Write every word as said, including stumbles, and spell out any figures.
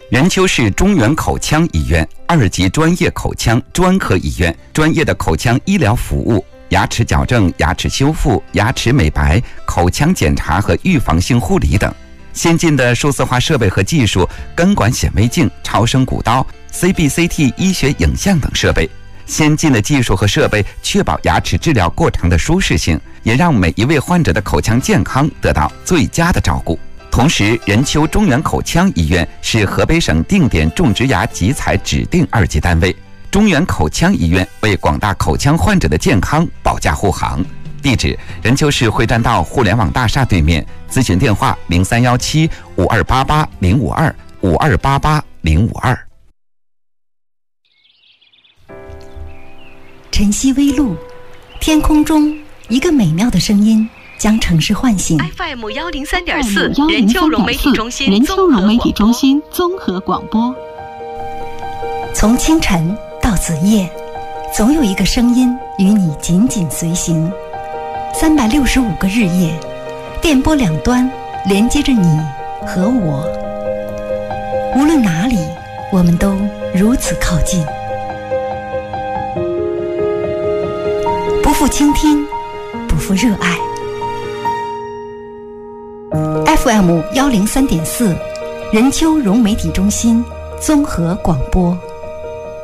任丘市中原口腔医院，二级专业口腔专科医院，专业的口腔医疗服务、牙齿矫正、牙齿修复、牙齿美白、口腔检查和预防性护理等。先进的数字化设备和技术，根管显微镜、超声骨刀、C B C T 医学影像等设备。先进的技术和设备确保牙齿治疗过程的舒适性，也让每一位患者的口腔健康得到最佳的照顾。同时，任丘中原口腔医院是河北省定点种植牙集采指定二级单位。中原口腔医院为广大口腔患者的健康保驾护航。地址：任丘市会栈道互联网大厦对面。咨询电话：零三幺七五二八八零五二五二八八零五二。 晨曦微露，天空中一个美妙的声音将城市唤醒。 F M 一零三点四，任丘融媒体中心， 任丘融媒体中心综合广播。 从清晨到子夜，总有一个声音与你紧紧随行。三百六十五个日夜，电波两端连接着你和我。无论哪里，我们都如此靠近。不负倾听，不负热爱。F M 一零三点四，任丘融媒体中心综合广播。